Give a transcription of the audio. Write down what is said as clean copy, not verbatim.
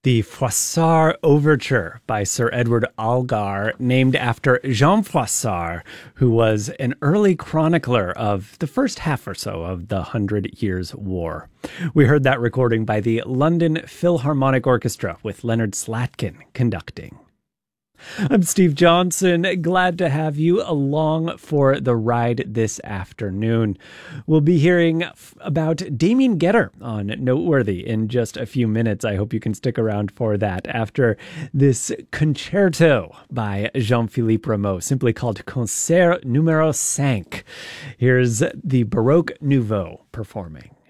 The Froissart Overture by Sir Edward Algar, named after Jean Froissart, who was an early chronicler of the first half or so of the Hundred Years' War. We heard that recording by the London Philharmonic Orchestra with Leonard Slatkin conducting. I'm Steve Johnson, glad to have you along for the ride this afternoon. We'll be hearing about Damien Geder on Noteworthy in just a few minutes. I hope you can stick around for that after this concerto by Jean-Philippe Rameau, simply called Concert numéro 5. Here's the Baroque Nouveau performing.